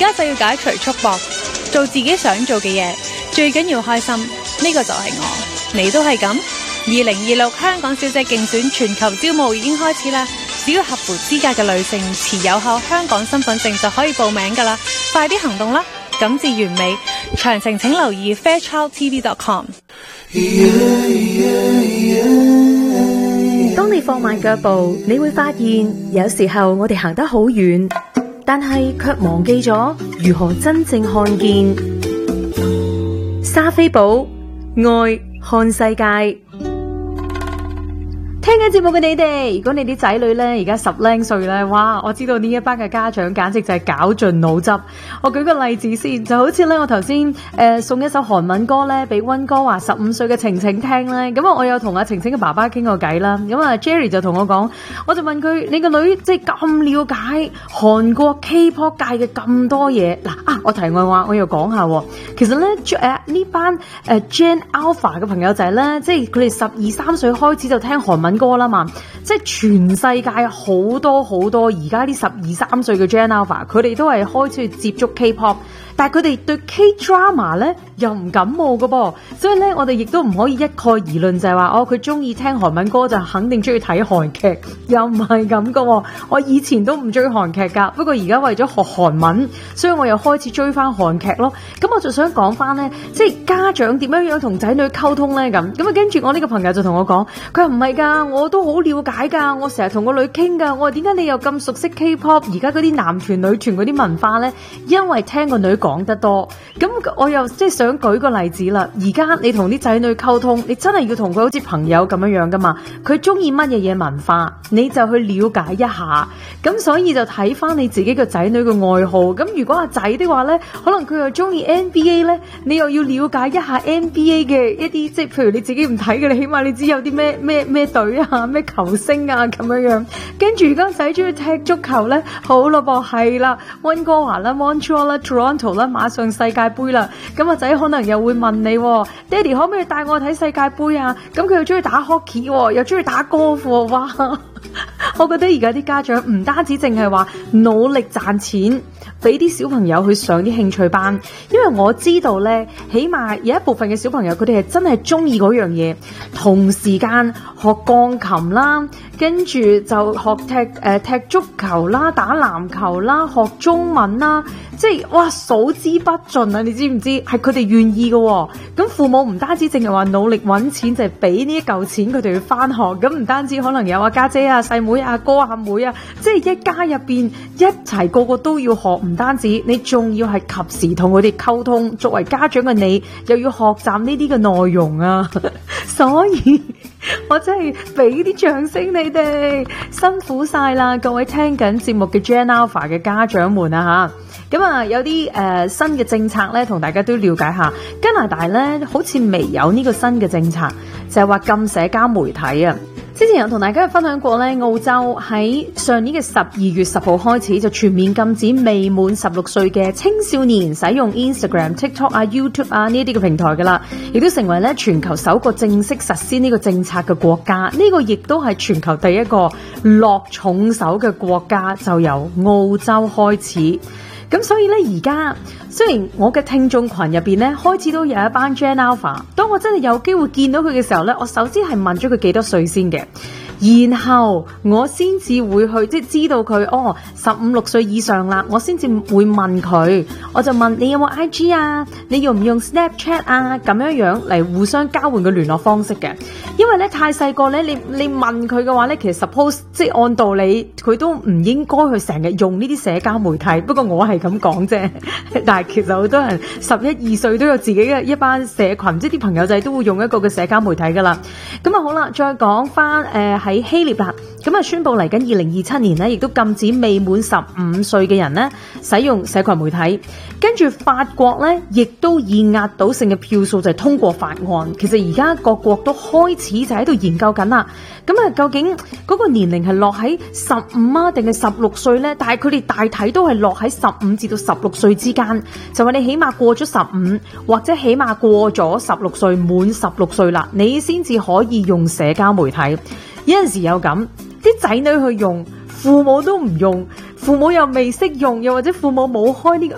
家就要解除束縛，做自己想做嘅嘢，最緊要開心，呢個就係我，你都係咁。2026香港小姐競選全球招募已經開始啦，只要合乎資格嘅女性持有效香港身份證就可以報名噶啦，快啲行動啦！感至完美，詳情請留意 fairchildtv.com。 當你放慢腳步，你會發現有時候我哋行得好遠，但係卻忘記咗如何真正看見。莎菲寶愛看世界。聽緊節目嘅你哋，如果你啲仔女呢而家10零歲呢，哇！我知道呢一班嘅家長簡直就係絞盡腦汁。我舉個例子先，就好似呢，我頭先送一首韓文歌呢俾溫哥華15歲嘅晴晴聽呢。咁啊，我有同阿晴晴嘅爸爸傾過偈啦。咁啊 Jerry 就同我講，我就問佢：你個女即係咁了解韓國 K-pop 界嘅咁多嘢？嗱我題外話，我又講下，其實呢呢班Gen Alpha 嘅朋友仔呢，即係佢哋12、13歲開始就聽韓文歌啦嘛，即係全世界好多而家啲12、13歲嘅 Gen Alpha， 佢哋都係開始去接觸 K-pop， 但係佢哋對 K-drama 咧又唔感冒㗎噃，所以咧我哋亦都唔可以一概而論就係話佢中意聽韓文歌就肯定中意睇韓劇，又唔係咁㗎。我以前都唔追韓劇㗎，不過而家為咗學韓文，所以我又開始追翻韓劇咯。咁我就想講翻咧，即係家長點樣同仔女溝通咧咁。咁啊跟住我呢個朋友就同我講，佢話唔係㗎，我都好了解㗎，我成日同個女傾㗎。我話點解你又咁熟悉 K-pop 而家嗰啲男團女團嗰啲文化咧？因為聽個女講得多。咁我又即係想舉個例子啦。而家你同啲仔女溝通，你真係要同佢好似朋友咁樣㗎嘛。佢中意乜嘢文化，你就去了解一下。咁所以就睇翻你自己個仔女嘅愛好。咁如果阿仔的話咧，可能佢又中意 NBA 咧，你又要了解一下 NBA 嘅一啲，即係譬如你自己唔睇嘅，你起碼你知有啲咩隊啊，咩球星啊咁樣。跟住如果仔中意踢足球咧，好咯噃，係啦，溫哥華啦、Montreal 啦、Toronto 啦，馬上世界盃啦。咁阿仔可能又會問你，爹哋可唔可以帶我睇世界盃啊？咁佢又中意打 hockey，又中意打高爾夫，哇！我覺得而家啲家長唔單止淨係話努力賺錢，俾啲小朋友去上啲興趣班，因為我知道呢，起碼有一部分嘅小朋友佢哋係真係中意嗰樣嘢，同時間學鋼琴啦，跟住就學踢足球啦、打籃球啦、學中文啦，即係哇數之不盡啊！你知唔知？係佢哋願意嘅喎。咁父母唔單止淨係話努力揾錢，就係俾呢一嚿錢佢哋去返學。咁唔單止可能有家姐啊、細妹啊、哥啊、妹啊，即係一家入邊一齊個個都要學。唔單止，你仲要係及時同佢哋溝通。作為家長嘅你，又要學習呢啲嘅內容啊！所以我真係俾啲掌聲你哋，辛苦晒啦，各位聽緊節目嘅 Gen Alpha 嘅家長們啊吓！咁啊，有啲新嘅政策咧，同大家都了解下。加拿大咧，好似未有呢個新嘅政策，就係話禁社交媒體啊。之前有同大家分享過咧，澳洲喺上年嘅12月10號開始就全面禁止未滿16歲嘅青少年使用 Instagram、TikTok 啊、YouTube 啊呢啲嘅平台噶啦，亦都成為咧全球首個正式實施呢個政策嘅國家。呢個亦都係全球第一個落重手嘅國家，就由澳洲開始。咁所以咧，而家雖然我嘅聽眾群入邊咧開始都有一班 Gen Alpha， 當我真係有機會見到佢嘅時候咧，我首先係問咗佢幾多歲先嘅，然後我先至會去即係知道佢15、16歲以上啦，我先至會問佢，我就問你有冇 IG 啊，你用唔用 Snapchat 啊，咁樣嚟互相交換個聯絡方式嘅。因為咧太細個咧，你問佢嘅話咧，其實 suppose 即係按道理佢都唔應該去成日用呢啲社交媒體。不過我係咁講啫，但係其實好多人11、12歲都有自己嘅一班社群，即係啲朋友仔都會用一個嘅社交媒體噶啦。咁啊好啦，再講翻喺希臘啦，咁啊宣布嚟緊2027年咧，亦都禁止未滿15歲嘅人咧使用社群媒體。跟住法國咧，亦都以壓倒性嘅票數就係通過法案。其實而家各國都開始就喺度研究緊啦。咁啊，究竟嗰個年齡係落喺15啊，定係16歲咧？但係佢哋大體都係落喺15至到16歲之間。就話你起碼過咗15，或者起碼過咗16歲，滿16歲啦，你先至可以用社交媒體。有陣時有咁，啲仔女去用，父母都唔用，父母又未識用，又或者父母冇開呢個